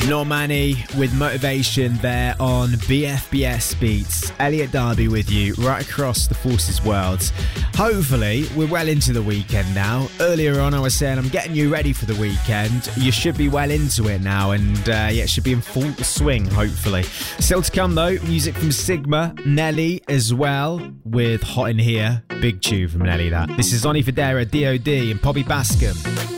Normani with Motivation there on BFBS Beats. Elliot Darby with you right across the Forces world. Hopefully, we're well into the weekend now. Earlier on, I was saying I'm getting you ready for the weekend. You should be well into it now, and it should be in full swing, hopefully. Still to come, though, music from Sigma, Nelly as well, with Hot in Here. Big tune from Nelly, that. This is Oni Federa, DOD, and Poppy Bascom.